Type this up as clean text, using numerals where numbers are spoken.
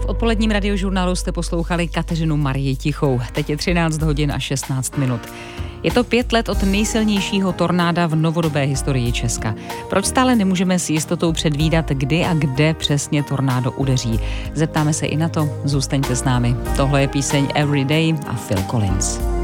odpoledním radiožurnálu jste poslouchali Kateřinu Marii Tichou. Teď je 13 hodin a 16 minut. Je to 5 let od nejsilnějšího tornáda v novodobé historii Česka. Proč stále nemůžeme s jistotou předvídat, kdy a kde přesně tornádo udeří? Zeptáme se i na to, zůstaňte s námi. Tohle je píseň Everyday a Phil Collins.